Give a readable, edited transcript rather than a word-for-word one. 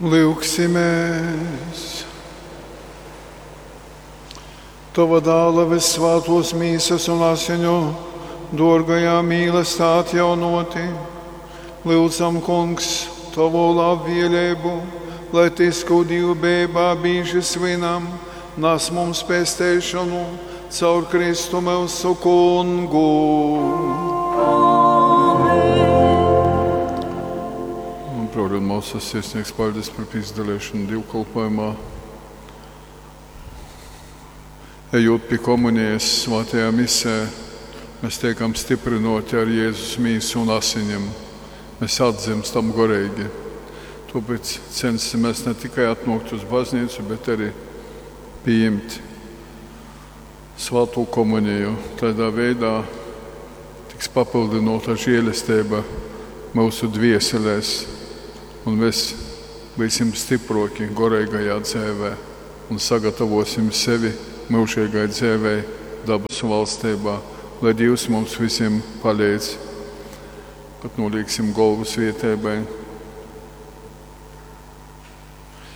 Lūksimies! Tava dāla visvētos mīsas un asiņu dārgajā mīlestībā atjaunoti. Lūdzam, Kungs, Tavu labvēlību, lai Tisku divībā bīži svinam, nes mums pestīšanu caur Kristu mūsu Kungu. Brāļi un māsas, iesniegs paldies par piedalīšanu dievkalpojumā. Ejot pie komunijas svētajā misē, mēs tiekam stiprinoti ar Jēzus mīsu un asiņiem. Mēs atdzimstam garīgi. Tāpēc censimies ne tikai atnākt uz baznīcu, bet arī pieņemt svēto komuniju. Tādā veidā tiks papildinota žēlastība mūsu dvieselēs. Un mēs būsim stiproki garīgajā dzīvē un sagatavosim sevi mūžīgai dzīvei, dabas valstībā, lai Dievs mums visiem palīdz, kad nolīksim galvas vietēbai